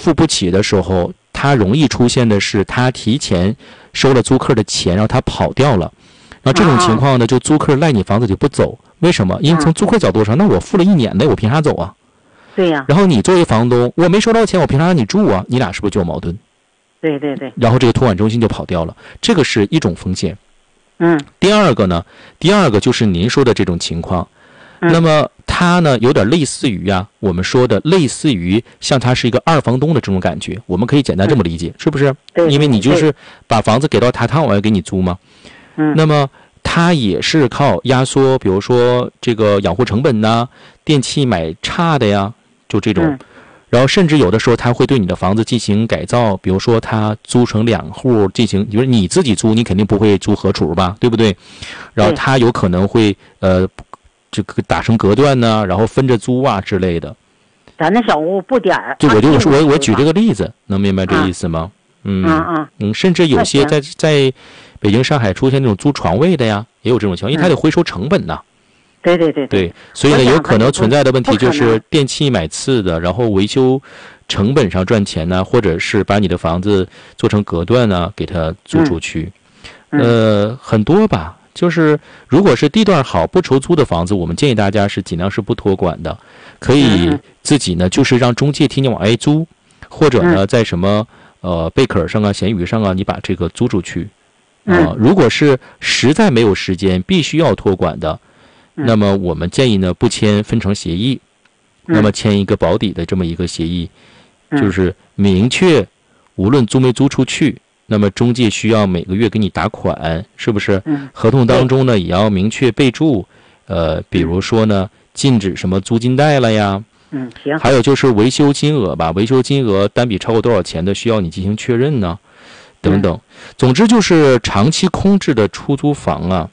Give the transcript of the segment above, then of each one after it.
付不起的时候，他容易出现的是他提前收了租客的钱，然后他跑掉了。那这种情况呢，就租客赖你房子就不走，为什么？因为从租客角度上，那我付了1年的，我凭啥走啊？ 对呀。 然后你作为房东，我没收到钱，我凭啥让你住啊？你俩是不是就有矛盾？ 对对对。 然后这个托管中心就跑掉了，这个是一种风险。第二个呢，第二个就是您说的这种情况。那么它呢，有点类似于我们说的类似于像他是一个二房东的这种感觉，我们可以简单这么理解，是不是？因为你就是把房子给到他我要给你租嘛。那么他也是靠压缩，比如说这个养护成本呐，电器买差的呀，就这种。然后甚至有的时候他会对你的房子进行改造，比如说他租成2户进行，就是你自己租，你肯定不会租合厨吧，对不对？然后他有可能会这个打成隔断呢，然后分着租啊之类的。 咱那小屋不点儿。 就我举这个例子，能明白这意思吗？甚至有些在北京、上海出现那种租床位的呀，也有这种情况，因为他得回收成本呐。对，所以呢，有可能存在的问题就是电器买次的，然后维修成本上赚钱呢，或者是把你的房子做成隔断呢，给它租出去。很多吧。就是如果是地段好不愁租的房子，我们建议大家是尽量是不托管的，可以自己呢就是让中介替你往外租，或者呢在什么贝壳上啊、闲鱼上啊，你把这个租出去。如果是实在没有时间必须要托管的，那么我们建议呢不签分成协议，那么签一个保底的这么一个协议，就是明确无论租没租出去，那么中介需要每个月给你打款，是不是？合同当中呢也要明确备注，比如说呢禁止什么租金贷了呀。 行。 还有就是维修金额吧，维修金额单笔超过多少钱的需要你进行确认呢，等等。总之就是长期空置的出租房啊，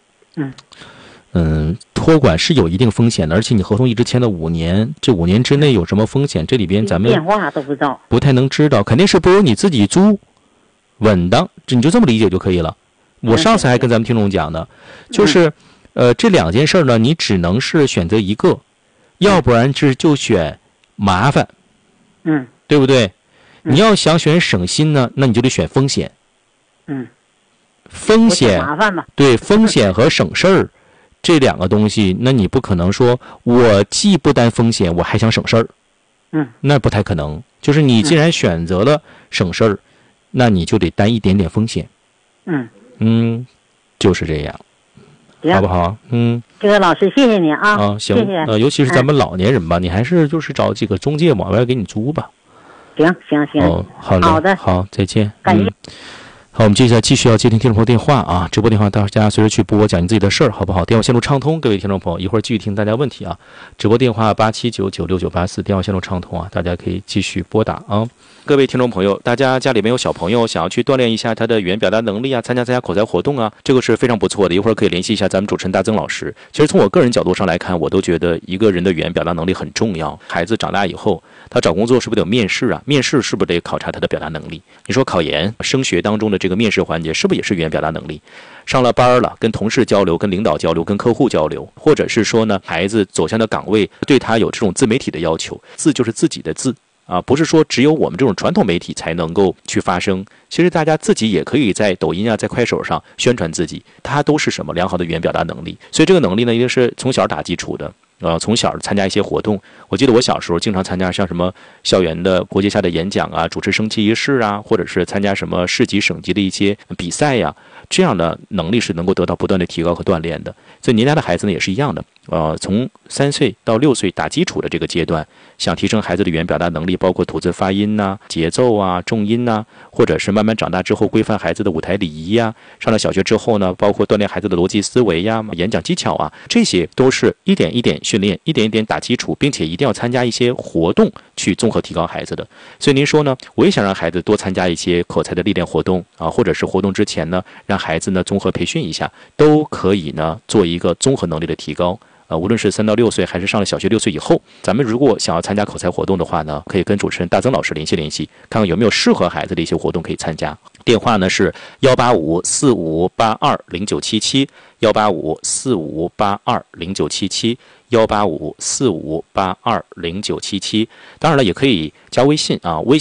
托管是有一定风险的，而且你合同一直签了5年，这5年之内有什么风险，这里边咱们电话都不知道， 不太能知道，肯定是不如你自己租稳当，你就这么理解就可以了。我上次还跟咱们听众讲的，就是这2件事呢，你只能是选择一个，要不然就选麻烦，对不对？你要想选省心呢，那你就得选风险。风险麻烦吧？ 对，风险和省事儿这2个东西，那你不可能说我既不担风险，我还想省事儿。那不太可能。就是你既然选择了省事儿，那你就得担一点点风险。就是这样，好不好？ 这个老师，谢谢你啊。 行。 谢谢。 尤其是咱们老年人吧，你还是就是找几个中介往外给你租吧。 行。 好的，好，再见。 感谢。 好，我们接下来继续要接听听众朋友电话啊，直播电话大家随时去拨讲你自己的事儿，好不好？电话线路畅通，各位听众朋友，一会儿继续听大家问题啊。直播电话87996984，电话线路畅通啊，大家可以继续拨打啊。各位听众朋友，大家家里面有小朋友想要去锻炼一下他的语言表达能力啊，参加口才活动啊，这个是非常不错的。一会儿可以联系一下咱们主持人大曾老师。其实从我个人角度上来看，我都觉得一个人的语言表达能力很重要。孩子长大以后，他找工作是不是得有面试啊？面试是不是得考察他的表达能力？你说考研、升学当中的这个面试环节，是不是也是语言表达能力？上了班了，跟同事交流、跟领导交流、跟客户交流，或者是说呢，孩子走向的岗位对他有这种自媒体的要求，字就是自己的字。不是说只有我们这种传统媒体才能够去发声，其实大家自己也可以在抖音啊，在快手上宣传自己，它都是什么良好的语言表达能力。所以这个能力呢，一定是从小打基础的。从小参加一些活动，我记得我小时候经常参加像什么校园的国际下的演讲啊，主持升旗仪式啊，或者是参加什么市级省级的一些比赛呀，这样的能力是能够得到不断的提高和锻炼的。所以您家的孩子呢也是一样的，从3岁到6岁打基础的这个阶段，想提升孩子的语言表达能力，包括吐字发音呐、节奏啊、重音呐，或者是慢慢长大之后规范孩子的舞台礼仪呀，上了小学之后呢，包括锻炼孩子的逻辑思维呀、演讲技巧啊，这些都是一点一点训练，一点一点打基础，并且一定要参加一些活动去综合提高孩子的。所以您说呢，我也想让孩子多参加一些口才的历练活动啊，或者是活动之前呢，让孩子呢综合培训一下，都可以呢做一个综合能力的提高。无论是3到6岁还是上了小学6岁以后，咱们如果想要参加口才活动的话呢，可以跟主持人大曾老师联系联系，看看有没有适合孩子的一些活动可以参加。电话呢是18545820977 18545820977 18545820977。当然了，也可以加微信啊，微信